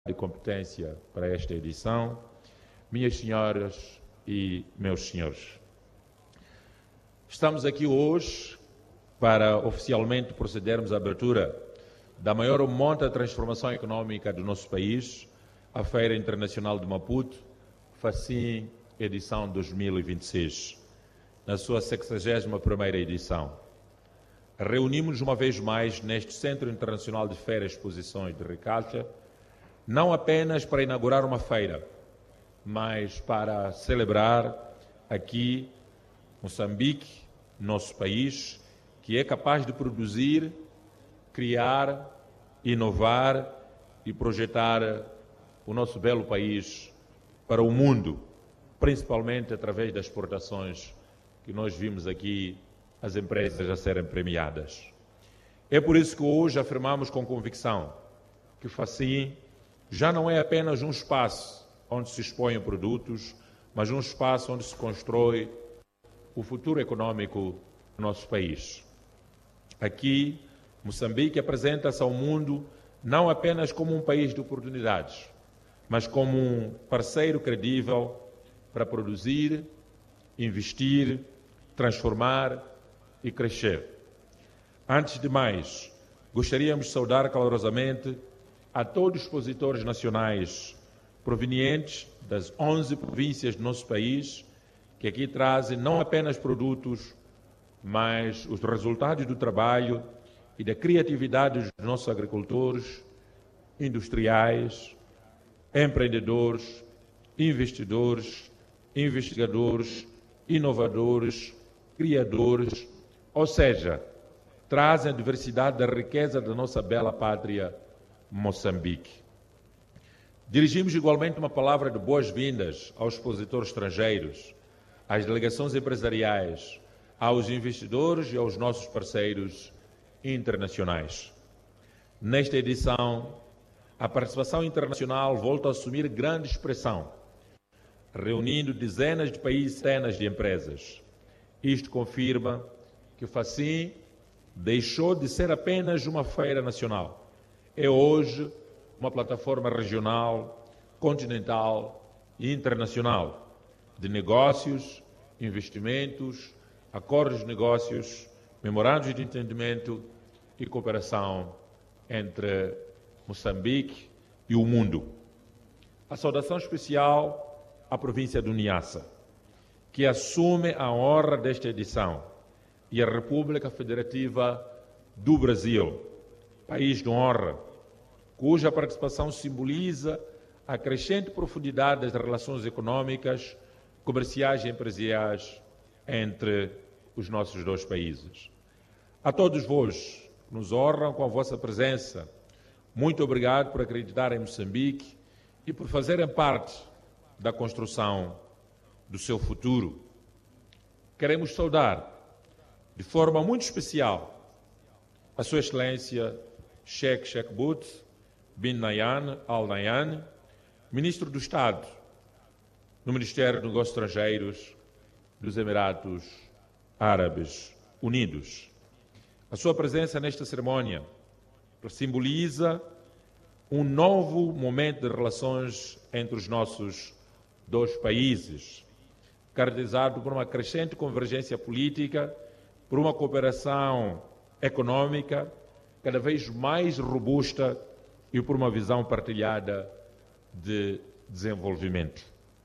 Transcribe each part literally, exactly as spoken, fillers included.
de competência para esta edição, minhas senhoras e meus senhores. Estamos aqui hoje para oficialmente procedermos à abertura da maior monta de transformação econômica do nosso país, a Feira Internacional de Maputo, FACIM, edição dois mil e vinte e seis, na sua sexagésima primeira edição. Reunimos-nos uma vez mais neste Centro Internacional de Feiras e Exposições de Recalcha, não apenas para inaugurar uma feira, mas para celebrar aqui Moçambique, nosso país, que é capaz de produzir, criar, inovar e projetar o nosso belo país para o mundo, principalmente através das exportações que nós vimos aqui as empresas a serem premiadas. É por isso que hoje afirmamos com convicção que o FACIM já não é apenas um espaço onde se expõem produtos, mas um espaço onde se constrói o futuro econômico do nosso país. Aqui, Moçambique apresenta-se ao mundo não apenas como um país de oportunidades, mas como um parceiro credível para produzir, investir, transformar e crescer. Antes de mais, gostaríamos de saudar calorosamente a todos os expositores nacionais provenientes das onze províncias do nosso país, que aqui trazem não apenas produtos, mas os resultados do trabalho e da criatividade dos nossos agricultores, industriais, empreendedores, investidores, investigadores, inovadores, criadores, ou seja, trazem a diversidade da riqueza da nossa bela pátria, Moçambique. Dirigimos igualmente uma palavra de boas-vindas aos expositores estrangeiros, às delegações empresariais, aos investidores e aos nossos parceiros internacionais. Nesta edição, a participação internacional volta a assumir grande expressão, reunindo dezenas de países e centenas de empresas. Isto confirma que o FACIM deixou de ser apenas uma feira nacional. É hoje uma plataforma regional, continental e internacional de negócios, investimentos, acordos de negócios, memorandos de entendimento e cooperação entre Moçambique e o mundo. A saudação especial à província do Niassa, que assume a honra desta edição, e a República Federativa do Brasil, país de honra, cuja participação simboliza a crescente profundidade das relações econômicas, comerciais e empresariais entre os nossos dois países. A todos vós que nos honram com a vossa presença, muito obrigado por acreditar em Moçambique e por fazerem parte da construção do seu futuro. Queremos saudar, de forma muito especial, a Sua Excelência Sheikh Sheikh bin Nahyan Al Nahyan, Ministro do Estado no Ministério dos Negócios Estrangeiros dos Emirados Árabes Unidos. A sua presença nesta cerimônia simboliza um novo momento de relações entre os nossos dois países, caracterizado por uma crescente convergência política, por uma cooperação econômica cada vez mais robusta e por uma visão partilhada de desenvolvimento.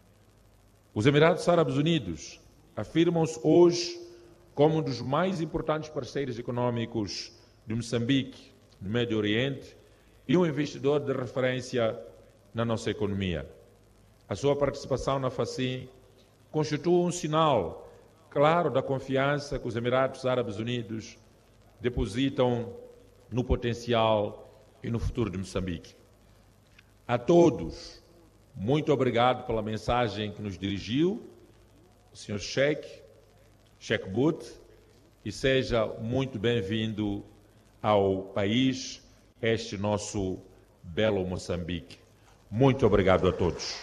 Os Emirados Árabes Unidos afirmam-se hoje como um dos mais importantes parceiros econômicos de Moçambique, no Médio Oriente, e um investidor de referência na nossa economia. A sua participação na FACIM constitui um sinal claro da confiança que os Emirados Árabes Unidos depositam no potencial e no futuro de Moçambique. A todos, muito obrigado pela mensagem que nos dirigiu, o senhor Sheikh, Sheikh Bout, e seja muito bem-vindo ao país, este nosso belo Moçambique. Muito obrigado a todos.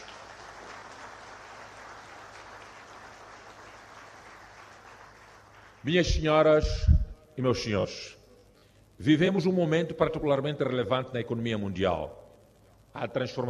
Minhas senhoras e meus senhores, vivemos um momento particularmente relevante na economia mundial. A transformação